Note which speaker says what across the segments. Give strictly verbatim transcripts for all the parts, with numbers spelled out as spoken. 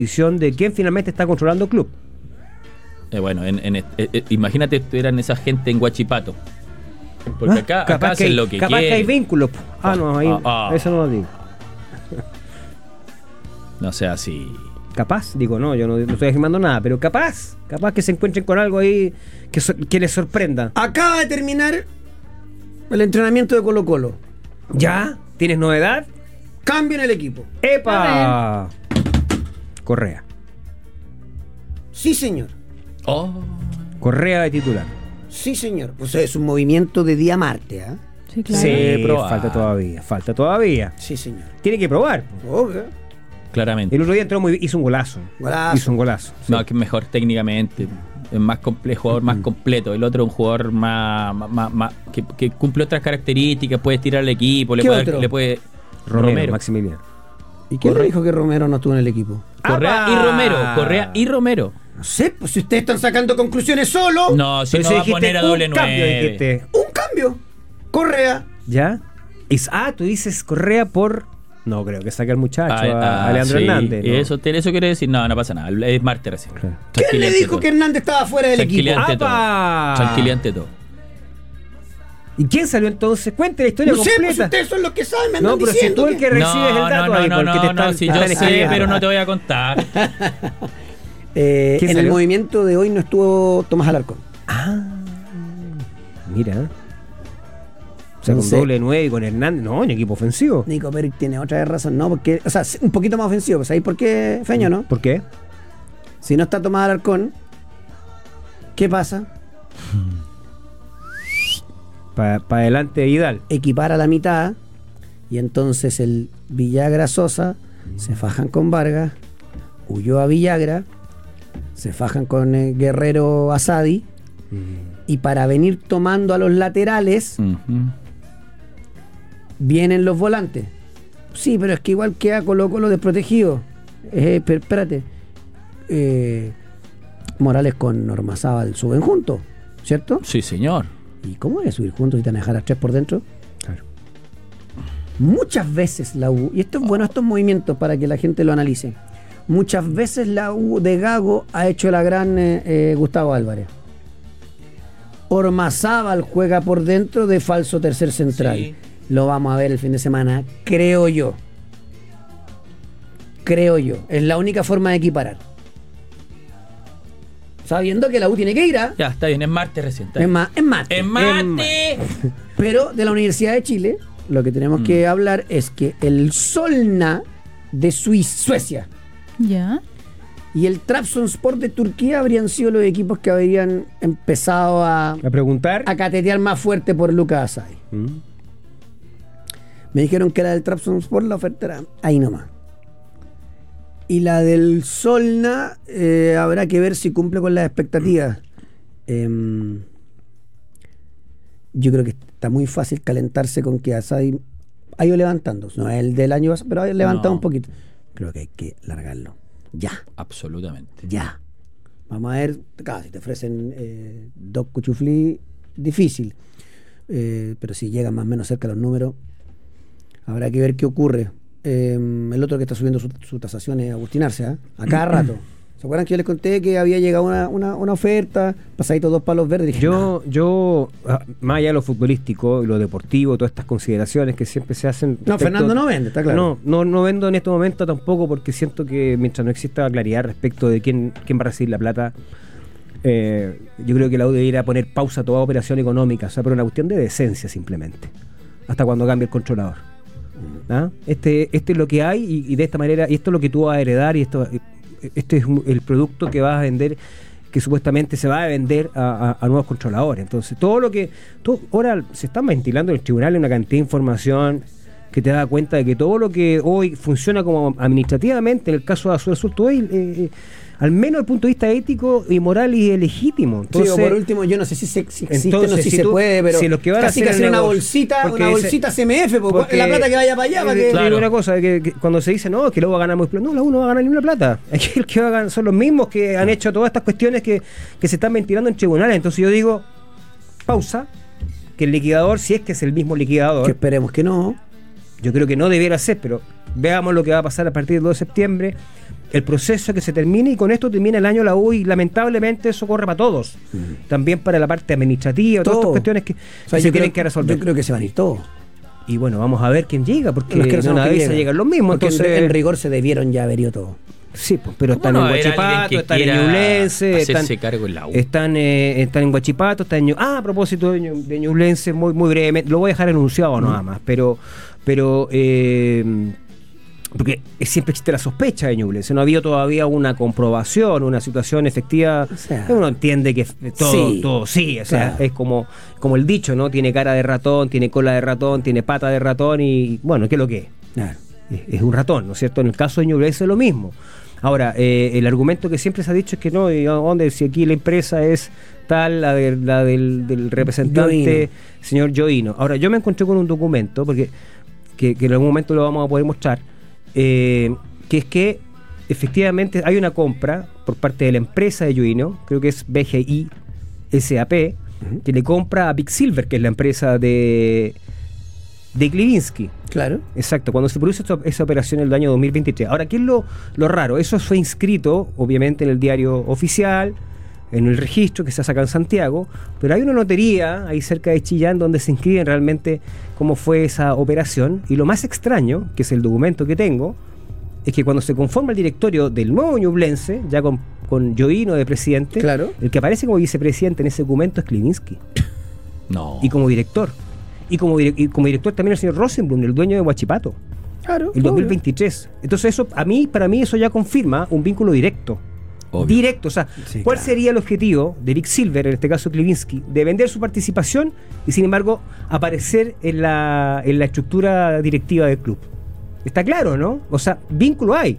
Speaker 1: de quién finalmente está controlando el club.
Speaker 2: Eh, bueno, en, en, eh, eh, imagínate estuvieran esa gente en Huachipato. Porque
Speaker 1: ¿Ah?
Speaker 2: acá,
Speaker 1: capaz
Speaker 2: acá hacen
Speaker 1: que hay,
Speaker 2: lo que
Speaker 1: capaz
Speaker 2: quieren.
Speaker 1: que hay vínculos. Ah, no, ahí,
Speaker 2: Ah, ah.
Speaker 1: eso no lo digo.
Speaker 2: No sea así.
Speaker 1: Capaz, digo, no, yo no, no estoy afirmando nada, pero capaz, capaz que se encuentren con algo ahí que, so, que les sorprenda.
Speaker 3: Acaba de terminar el entrenamiento de Colo Colo.
Speaker 1: ¿Ya? ¿Tienes novedad?
Speaker 3: Cambio en el equipo.
Speaker 1: ¡Epa! Correa.
Speaker 3: Sí, señor.
Speaker 2: Oh.
Speaker 1: Correa de titular.
Speaker 3: Sí, señor. O sea, es un movimiento de día martes, ¿ah? ¿eh?
Speaker 4: Sí, claro.
Speaker 1: Sí,
Speaker 2: probar.
Speaker 1: falta todavía, falta todavía.
Speaker 3: Sí, señor.
Speaker 1: Tiene que probar.
Speaker 3: Obvio.
Speaker 2: Claramente.
Speaker 1: El otro día entró muy hizo un golazo.
Speaker 3: Golazo.
Speaker 1: Hizo un golazo. Sí.
Speaker 2: No, que es mejor técnicamente. Es más complejo, jugador más completo. El otro es un jugador más, más, más, más- que, que cumple otras características, puede estirar al equipo, le
Speaker 3: ¿Qué
Speaker 2: puede,
Speaker 3: otro?
Speaker 2: le puede
Speaker 1: Romero,
Speaker 2: Romero.
Speaker 1: Maximiliano.
Speaker 3: ¿Y quién le dijo que Romero no estuvo en el equipo?
Speaker 2: Correa
Speaker 1: ¡Apa!
Speaker 2: y Romero, Correa y Romero.
Speaker 3: No sé, pues si ustedes están sacando conclusiones solo,
Speaker 2: No, si
Speaker 1: Pero
Speaker 2: no
Speaker 1: si
Speaker 2: va a
Speaker 1: dijiste
Speaker 2: poner a
Speaker 1: un
Speaker 2: doble
Speaker 1: cambio,
Speaker 2: nueve.
Speaker 1: dijiste.
Speaker 3: un cambio. Correa.
Speaker 1: ¿Ya? Es, ah, tú dices Correa por... No, creo que saque al muchacho,
Speaker 2: Ah,
Speaker 1: a,
Speaker 2: ah,
Speaker 1: a Leandro
Speaker 2: sí.
Speaker 1: Hernández.
Speaker 2: Y
Speaker 1: ¿no?
Speaker 2: eso, te- eso quiere decir, no, no pasa nada. Es martes recién.
Speaker 1: Claro.
Speaker 3: ¿Quién le
Speaker 2: Tranquilidad
Speaker 3: dijo
Speaker 2: ante
Speaker 3: que
Speaker 2: todo.
Speaker 3: Hernández estaba fuera del equipo?
Speaker 2: Tranquilidad ante todo.
Speaker 1: ¡Apa!
Speaker 2: Tranquilidad ante todo.
Speaker 1: ¿Y quién salió entonces? Cuente la historia
Speaker 3: No sé, pues
Speaker 1: completa.
Speaker 3: ustedes son los que saben, me andan
Speaker 1: No, pero si
Speaker 3: diciendo
Speaker 1: tú el que
Speaker 3: que-
Speaker 1: recibes el dato
Speaker 2: no,
Speaker 1: ahí,
Speaker 2: no,
Speaker 1: porque
Speaker 2: no,
Speaker 1: te
Speaker 2: no,
Speaker 1: están-
Speaker 2: si
Speaker 1: te
Speaker 2: yo
Speaker 1: están
Speaker 2: sé,
Speaker 1: escribiendo.
Speaker 2: pero no te voy a contar.
Speaker 3: Eh,
Speaker 1: ¿Quién
Speaker 3: en el
Speaker 1: salió?
Speaker 3: movimiento de hoy no estuvo Tomás Alarcón.
Speaker 1: Ah, mira. O sea, con
Speaker 3: Entonces-
Speaker 1: doble nueve y con Hernández. No, un equipo ofensivo.
Speaker 3: Nico Pérez tiene otra vez razón, no, porque, o sea, un poquito más ofensivo, ¿sabéis por qué, Feño, no?
Speaker 1: ¿Por qué?
Speaker 3: Si no está Tomás Alarcón, ¿qué pasa?
Speaker 1: Para pa adelante Vidal.
Speaker 3: Equipar a la mitad y entonces el Villagra Sosa se fajan con Vargas, Ulloa Villagra, se fajan con eh, Guerrero Asadi y para venir tomando a los laterales
Speaker 2: Ujú.
Speaker 3: vienen los volantes. Sí, pero es que igual queda Colo Colo desprotegido. Eh, pero espérate. Eh, Morales con Ormazábal suben juntos, ¿cierto?
Speaker 2: Sí, señor.
Speaker 3: ¿Y cómo voy a subir juntos y te van a dejar a tres por dentro?
Speaker 1: Claro.
Speaker 3: Muchas veces la U, y esto es bueno, estos movimientos para que la gente lo analice. Muchas veces la U de Gago ha hecho la gran eh, eh, Gustavo Álvarez. Ormazábal juega por dentro de falso tercer central.
Speaker 2: Sí.
Speaker 3: Lo vamos a ver el fin de semana, creo yo. Creo yo. Es la única forma de equiparar. Sabiendo que la U tiene que ir a.
Speaker 2: Ya, está bien, es martes recién. está
Speaker 3: Es
Speaker 2: bien.
Speaker 3: más, es más.
Speaker 2: ¡Es martes!
Speaker 3: Pero de la Universidad de Chile, lo que tenemos
Speaker 2: Mm.
Speaker 3: que hablar es que el Solna de Suiza, Suecia
Speaker 4: Ya.
Speaker 3: y el Trabzonspor de Turquía habrían sido los equipos que habrían empezado a,
Speaker 1: A preguntar.
Speaker 3: a catetear más fuerte por Lucas Asadi.
Speaker 1: Mm.
Speaker 3: Me dijeron que la del Trabzonspor, la oferta era ahí nomás. Y la del Solna eh, habrá que ver si cumple con las expectativas. Em, yo creo que está muy fácil calentarse con que Asadi ha ido levantando. No es el del año pasado, pero ha levantado
Speaker 2: No.
Speaker 3: un poquito. Creo que hay que largarlo. Ya,
Speaker 2: Absolutamente.
Speaker 3: ya. Vamos a ver, claro, si te ofrecen eh, dos cuchuflí, difícil. Eh, pero si llegan más o menos cerca los números, habrá que ver qué ocurre. Eh, el otro que está subiendo su, su tasación es Agustín Arce, ¿eh? A cada rato. ¿Se acuerdan que yo les conté que había llegado una, una, una oferta, pasadito dos palos verdes? Dije,
Speaker 1: Yo, yo, ah, más allá de lo futbolístico y lo deportivo, todas estas consideraciones que siempre se hacen.
Speaker 3: no,
Speaker 1: respecto-
Speaker 3: Fernando no vende, está claro.
Speaker 1: No, no, no vendo en este momento tampoco porque siento que mientras no exista claridad respecto de quién, quién va a recibir la plata, eh, yo creo que la U debe ir a poner pausa a toda operación económica, o sea, por una cuestión de decencia simplemente, hasta cuando cambie el controlador. ¿Ah? Este, este es lo que hay y, y de esta manera, y esto es lo que tú vas a heredar y esto, este es un- el producto que vas a vender, que supuestamente se va a vender a, a- a nuevos controladores. Entonces, todo lo que, todo, ahora se está ventilando en el tribunal una cantidad de información que te da cuenta de que todo lo que hoy funciona como administrativamente, en el caso de Azul Azul, tú ves, eh, eh, al menos desde el punto de vista ético y moral y legítimo. Entonces,
Speaker 3: sí, o por último, yo no sé si, se, si existe
Speaker 1: entonces,
Speaker 3: o no si,
Speaker 1: si
Speaker 3: se
Speaker 1: tú-
Speaker 3: puede, pero
Speaker 1: si los que van a
Speaker 3: casi
Speaker 1: hacer
Speaker 3: que
Speaker 1: el
Speaker 3: hacer una
Speaker 1: negocio-
Speaker 3: bolsita,
Speaker 1: porque
Speaker 3: una
Speaker 1: ese-
Speaker 3: bolsita C M F, po,
Speaker 1: porque-
Speaker 3: la plata que vaya para allá, para que...
Speaker 1: Te digo
Speaker 2: Claro.
Speaker 1: una cosa, que, que cuando se dice no, que luego va a ganar muy plata, no, la U no va a ganar ni una plata. Aquí el que va a ganar son los mismos que han hecho todas estas cuestiones que, que se están ventilando en tribunales. Entonces yo digo, pausa, que el liquidador, si es que es el mismo liquidador,
Speaker 3: Que esperemos que no.
Speaker 1: yo creo que no debiera ser, pero veamos lo que va a pasar a partir del dos de septiembre, el proceso que se termine, y con esto termina el año la U, y lamentablemente eso corre para todos, mm. también para la parte administrativa, todas estas cuestiones que,
Speaker 3: o sea,
Speaker 1: que se
Speaker 3: tienen
Speaker 1: que resolver.
Speaker 3: Yo creo que se van a ir todos.
Speaker 1: Y bueno, vamos a ver quién llega, porque
Speaker 3: no, es que no
Speaker 1: de una vez se llegan los mismos.
Speaker 3: Porque
Speaker 1: entonces
Speaker 3: en, en rigor se debieron ya haber ido todos.
Speaker 1: Sí, pues, pero están
Speaker 2: no
Speaker 1: en Huachipato, están en Ñublense, están,
Speaker 2: cargo en la U.
Speaker 1: están, eh, están en Huachipato, están en Ñu- Ah, a propósito de, Ñu- de Ñublense, muy, muy brevemente, lo voy a dejar enunciado mm. nada más, pero, pero eh, porque siempre existe la sospecha de Ñublense, no ha habido todavía una comprobación, una situación efectiva,
Speaker 3: o sea,
Speaker 1: uno entiende que todo sí, todo, sí o sea, claro. es como, como el dicho, ¿no? Tiene cara de ratón, tiene cola de ratón, tiene pata de ratón y, bueno, ¿qué es lo que es? Claro. Es, es un ratón, ¿no es cierto? En el caso de Ñublense es lo mismo. Ahora, eh, el argumento que siempre se ha dicho es que no, ¿dónde? Si aquí la empresa es tal, la, de, la del, del representante, Joino. Señor Joino. Ahora, yo me encontré con un documento, porque que, que en algún momento lo vamos a poder mostrar, eh, que es que efectivamente hay una compra por parte de la empresa de Joino, creo que es B G I S A P, uh-huh. que le compra a Big Silver, que es la empresa de... de Klivinsky.
Speaker 3: Claro.
Speaker 1: Exacto, cuando se produce esta, esa operación en el año dos mil veintitrés. Ahora, ¿qué es lo, lo raro? Eso fue inscrito, obviamente, en el diario oficial, en el registro que se saca en Santiago, pero hay una notaría ahí cerca de Chillán donde se inscriben realmente cómo fue esa operación, y lo más extraño, que es el documento que tengo, es que cuando se conforma el directorio del nuevo Ñublense, ya con, con Joino de presidente,
Speaker 3: claro.
Speaker 1: el que aparece como vicepresidente en ese documento es Klivinsky.
Speaker 2: No.
Speaker 1: Y como director. Y como, direct, y como director también el señor Rosenblum, el dueño de Huachipato.
Speaker 3: Claro.
Speaker 1: El dos mil veintitrés. Entonces eso, a mí, para mí, eso ya confirma un vínculo directo. Obvio. Directo. O sea, sí, ¿cuál claro. sería el objetivo de Big Silver, en este caso Klivinsky, de vender su participación y, sin embargo, aparecer en la, en la estructura directiva del club? Está claro, ¿no? O sea, vínculo hay.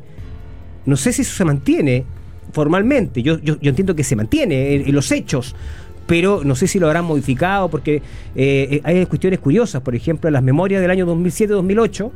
Speaker 1: No sé si eso se mantiene formalmente. Yo, yo, yo entiendo que se mantiene en, en los hechos, pero no sé si lo habrán modificado, porque eh, hay cuestiones curiosas. Por ejemplo, las memorias del año dos mil siete dos mil ocho,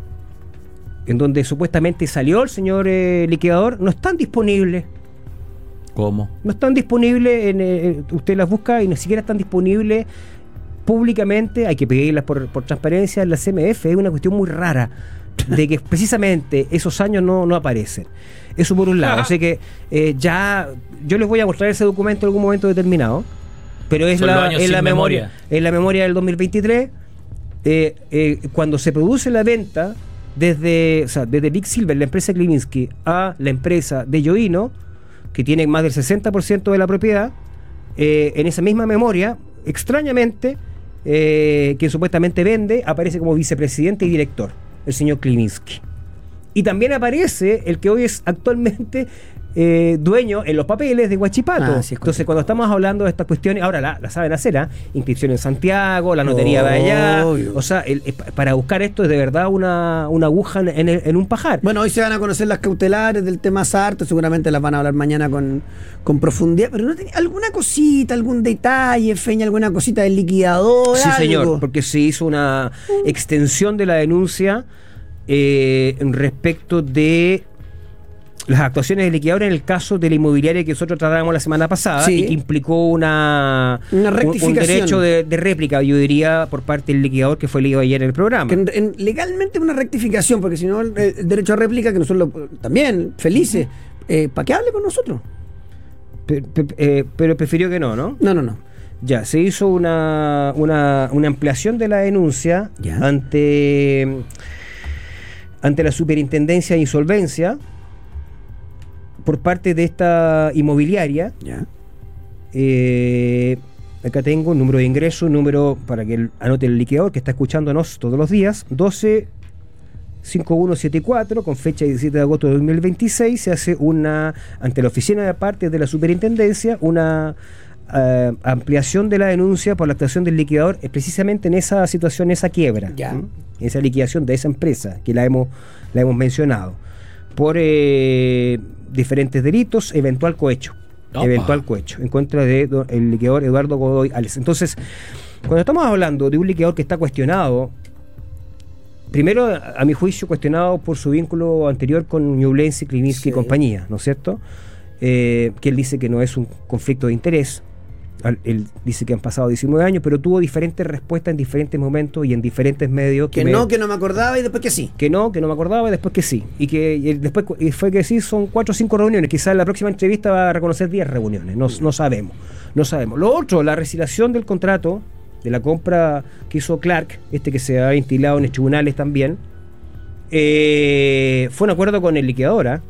Speaker 1: en donde supuestamente salió el señor eh, liquidador, no están disponibles.
Speaker 2: ¿Cómo? No
Speaker 1: están disponibles, en, eh, usted las busca y ni siquiera están disponibles públicamente. Hay que pedirlas por, por transparencia en la C M F. Es una cuestión muy rara, de que precisamente esos años no, no aparecen. Eso por un lado. Así que eh, ya yo les voy a mostrar ese documento en algún momento determinado, pero es, la, es la memoria, memoria es la memoria del dos mil veintitrés, eh, eh, cuando se produce la venta desde, o sea, desde Big Silver, la empresa Klivinsky, a la empresa de Joino, que tiene más del sesenta por ciento de la propiedad. Eh, en esa misma memoria, extrañamente, eh, quien supuestamente vende aparece como vicepresidente y director, el señor Klivinsky. Y también aparece el que hoy es actualmente eh, dueño en los papeles de Huachipato. Ah, sí, entonces, cuando estamos hablando de estas cuestiones, ahora la, la saben hacer, ¿eh? Inscripción en Santiago, la notaría de allá. Obvio. O sea, el, el, para buscar esto es de verdad una, una aguja en, el, en un pajar.
Speaker 3: Bueno, hoy se van a conocer las cautelares del tema Sarto, seguramente las van a hablar mañana con, con profundidad, pero no tenía alguna cosita, algún detalle, Feña, alguna cosita del liquidador.
Speaker 1: Sí,
Speaker 3: algo.
Speaker 1: Señor, porque se hizo una uh. extensión de la denuncia Eh, respecto de las actuaciones del liquidador en el caso de la inmobiliaria que nosotros tratábamos la semana pasada, sí. y que implicó una,
Speaker 3: una rectificación.
Speaker 1: Un, un derecho de, de réplica, yo diría, por parte del liquidador, que fue leído ayer en el programa.
Speaker 3: Que en, en, legalmente una rectificación, porque si no el, el derecho a réplica, que nosotros lo, también felices, eh, ¿para qué hable con nosotros?
Speaker 1: Pe, pe, eh, pero prefirió que no, ¿no?
Speaker 3: No, no, no.
Speaker 1: Ya, se hizo una, una, una ampliación de la denuncia ya. ante... ante la Superintendencia de Insolvencia por parte de esta inmobiliaria.
Speaker 3: Ya.
Speaker 1: Eh, acá tengo un número de ingreso, un número para que el, anote el liquidador que está escuchándonos todos los días, doce cincuenta y uno setenta y cuatro, con fecha diecisiete de agosto de dos mil veintiséis. Se hace una, ante la oficina de partes de la Superintendencia, una Uh, ampliación de la denuncia por la actuación del liquidador, eh, precisamente en esa situación, esa quiebra,
Speaker 3: ya.
Speaker 1: ¿sí? Esa liquidación de esa empresa que la hemos, la hemos mencionado, por eh, diferentes delitos, eventual cohecho, Opa. eventual cohecho, en contra del de liquidador Eduardo Godoy Ales. Entonces, cuando estamos hablando de un liquidador que está cuestionado, primero, a, a mi juicio, cuestionado por su vínculo anterior con Ñublense, Klivinsky sí. y compañía, ¿no es cierto? Eh, que él dice que no es un conflicto de interés. Él dice que han pasado diecinueve años, pero tuvo diferentes respuestas en diferentes momentos y en diferentes medios.
Speaker 3: Que, que no, me, que no me acordaba y después que sí.
Speaker 1: Que no, que no me acordaba y después que sí. Y que y después y fue que sí, son cuatro o cinco reuniones. Quizás en la próxima entrevista va a reconocer diez reuniones. No, no sabemos. No sabemos. Lo otro, la resiliación del contrato, de la compra que hizo Clark, este que se ha ventilado en los tribunales también, eh, fue un acuerdo con el liquidador. ¿eh?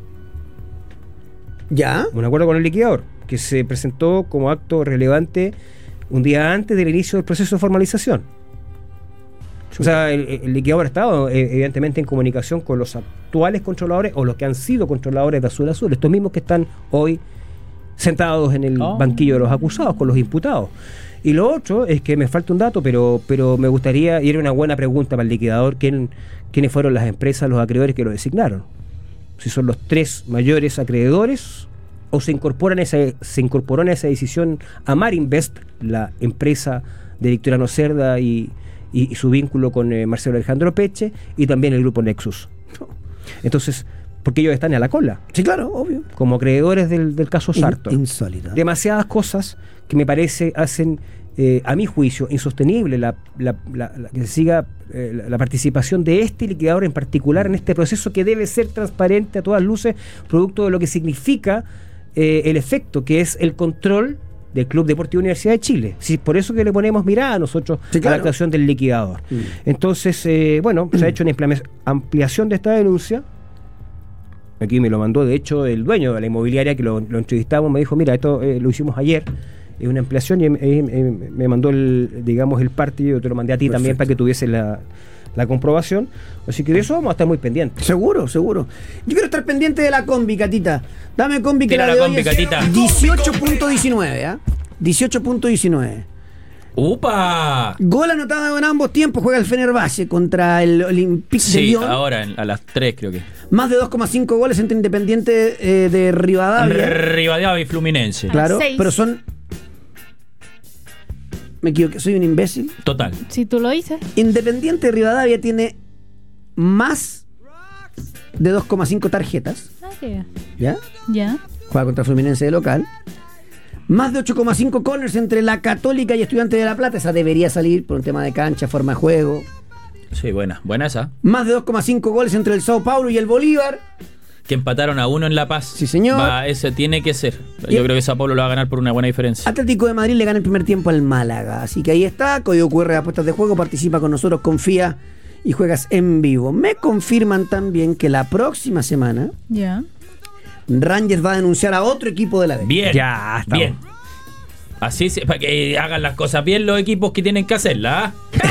Speaker 3: ¿Ya?
Speaker 1: Un acuerdo con el liquidador, que se presentó como acto relevante un día antes del inicio del proceso de formalización. O sea, el, el liquidador ha estado eh, evidentemente en comunicación con los actuales controladores o los que han sido controladores de Azul Azul, estos mismos que están hoy sentados en el oh. banquillo de los acusados, con los imputados. Y lo otro es que me falta un dato, pero, pero me gustaría, y era una buena pregunta para el liquidador, ¿quién, quiénes fueron las empresas, los acreedores que lo designaron? Si son los tres mayores acreedores o se incorporan esa, se incorporó en esa decisión Amarinvest, la empresa de Victoriano Cerda y, y, y su vínculo con eh, Marcelo Alejandro Peche, y también el grupo Nexus. Entonces, porque ellos están a la cola.
Speaker 3: Sí, claro, obvio.
Speaker 1: Como acreedores del, del caso Sartor.
Speaker 3: In, insólita.
Speaker 1: Demasiadas cosas que me parece hacen, eh, a mi juicio, insostenible la, la, la, la que se siga eh, la, la participación de este liquidador en particular en este proceso que debe ser transparente a todas luces, producto de lo que significa eh, el efecto, que es el control del Club Deportivo Universidad de Chile. Sí, por eso que le ponemos mirada a nosotros sí, claro. a la actuación del liquidador. Mm. Entonces, eh, bueno, mm. se ha hecho una ampliación de esta denuncia. Aquí me lo mandó, de hecho, el dueño de la inmobiliaria que lo, lo entrevistamos, me dijo, mira, esto eh, lo hicimos ayer, es una ampliación, y eh, eh, me mandó el, digamos, el parte, y yo te lo mandé a ti Perfecto. También para que tuviese la, la comprobación. Así que de eso vamos a estar muy pendientes.
Speaker 3: Seguro, seguro. Yo quiero estar pendiente de la combi, Catita. Dame combi, que la, la de
Speaker 2: combi, Catita.
Speaker 3: dieciocho punto diecinueve, ¿ah? ¿eh? dieciocho punto diecinueve.
Speaker 2: ¡Upa!
Speaker 3: Gol anotado en ambos tiempos. Juega el Fenerbahce contra el Olympique
Speaker 2: sí,
Speaker 3: de Lyon.
Speaker 2: Sí, ahora a las tres creo que.
Speaker 3: Más de dos coma cinco goles entre Independiente eh, de Rivadavia.
Speaker 2: Rivadavia y Fluminense.
Speaker 3: Claro, pero son... Me equivoqué, soy un imbécil.
Speaker 2: Total.
Speaker 4: Si tú lo dices.
Speaker 3: Independiente de Rivadavia tiene más de dos coma cinco tarjetas.
Speaker 4: Okay.
Speaker 3: ¿Ya?
Speaker 4: Ya.
Speaker 3: Juega contra Fluminense de local. Más de ocho coma cinco corners entre la Católica y Estudiantes de La Plata. Esa debería salir por un tema de cancha, forma de juego.
Speaker 2: Sí, buena, buena esa.
Speaker 3: Más de dos coma cinco goles entre el Sao Paulo y el Bolívar.
Speaker 2: Que empataron a uno en La Paz.
Speaker 3: Sí, señor.
Speaker 2: Va, ese tiene que ser. Yo creo que Sao Paulo lo va a ganar por una buena diferencia.
Speaker 3: Atlético de Madrid le gana el primer tiempo al Málaga. Así que ahí está. Código cu erre de apuestas de juego. Participa con nosotros, confía y juegas en vivo. Me confirman también que la próxima semana
Speaker 4: ya
Speaker 3: Rangers va a denunciar a otro equipo de la D.
Speaker 2: Bien.
Speaker 1: Ya, está
Speaker 2: bien. Así se, para que hagan las cosas bien los equipos que tienen que hacerlas.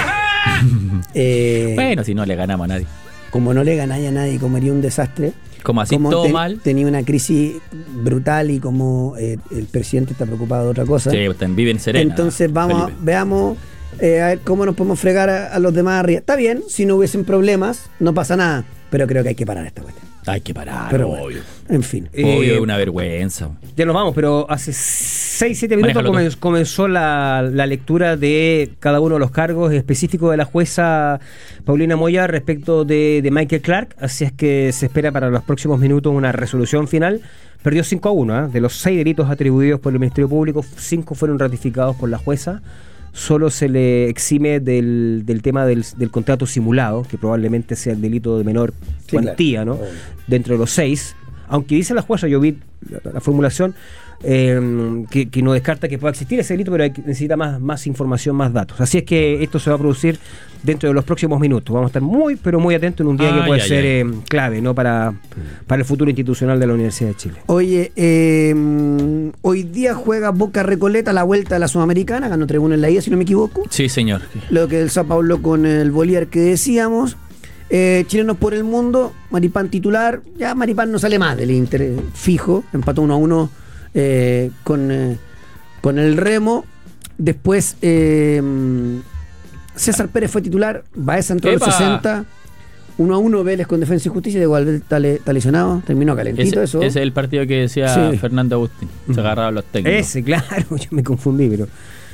Speaker 3: eh,
Speaker 2: bueno, si no le ganamos a nadie.
Speaker 3: Como no le ganáis a nadie, como haría un desastre.
Speaker 2: Como así
Speaker 3: como
Speaker 2: todo
Speaker 3: ten,
Speaker 2: mal.
Speaker 3: Tenía una crisis brutal y como eh, el presidente está preocupado de otra cosa.
Speaker 2: Sí, viven serena.
Speaker 3: Entonces vamos,
Speaker 2: Felipe.
Speaker 3: veamos eh, a ver cómo nos podemos fregar a, a los demás arriba. Está bien, si no hubiesen problemas, no pasa nada. Pero creo que hay que parar esta cuestión.
Speaker 2: Hay que parar,
Speaker 3: pero
Speaker 2: obvio.
Speaker 3: Bueno, en fin.
Speaker 2: Obvio, es
Speaker 1: eh,
Speaker 2: una vergüenza.
Speaker 1: Ya nos vamos, pero hace seis siete minutos comenzó, comenzó la, la lectura de cada uno de los cargos específicos de la jueza Paulina Moya respecto de, de Michael Clark. Así es que se espera para los próximos minutos una resolución final. Perdió cinco a uno. ¿eh? De los seis delitos atribuidos por el Ministerio Público, cinco fueron ratificados por la jueza. Solo se le exime del, del tema del, del contrato simulado, que probablemente sea el delito de menor sí, cuantía, claro. ¿no? Oh. Dentro de los seis. Aunque dice la jueza, yo vi la, la formulación, eh, que, que no descarta que pueda existir ese delito, pero hay, necesita más, más información, más datos. Así es que esto se va a producir dentro de los próximos minutos. Vamos a estar muy, pero muy atentos en un día ah, que puede ya, ser ya. Eh, clave, ¿no? Para, para el futuro institucional de la Universidad de Chile.
Speaker 3: Oye, eh, hoy día juega Boca Recoleta la vuelta de la Sudamericana, ganó tres uno en la ida, si no me equivoco.
Speaker 2: Sí, señor.
Speaker 3: Lo que el Sao Paulo con el Bolívar que decíamos. Eh, chilenos por el mundo, Maripán titular. Ya Maripán no sale más del Inter, eh, fijo, empató uno a uno eh, con, eh, con el Remo. Después eh, César Pérez fue titular, Baeza entró al sesenta, uno a uno Vélez con Defensa y Justicia. De igual está, está lesionado, terminó calentito.
Speaker 2: Ese,
Speaker 3: eso
Speaker 2: ese es el partido que decía sí. Fernando Agustín, se agarraban los técnicos.
Speaker 1: Ese, claro, yo me confundí, pero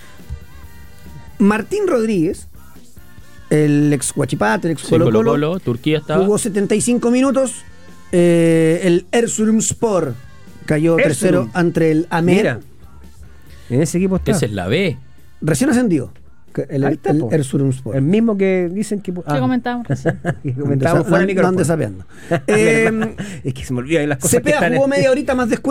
Speaker 3: Martín Rodríguez, el ex Huachipato, el ex Colo Colo,
Speaker 2: Colo Colo, Turquía estaba.
Speaker 3: Jugó setenta y cinco minutos. Eh, el Erzurumspor cayó tres cero ante el Amer. Mira.
Speaker 1: En ese equipo está.
Speaker 2: Esa es la B.
Speaker 3: Recién ascendido. que El,
Speaker 1: Ahí está,
Speaker 3: el,
Speaker 1: po.
Speaker 3: Erzurumspor.
Speaker 1: El mismo que dicen que.
Speaker 4: ¿Qué comentábamos?
Speaker 1: que comentábamos fuera de
Speaker 3: No
Speaker 1: micrófono.
Speaker 3: andes sapeando.
Speaker 1: Eh,
Speaker 3: Eh,
Speaker 1: es que se me olvidan las cosas que
Speaker 3: Cepeda
Speaker 1: están.
Speaker 3: jugó media horita más descuento.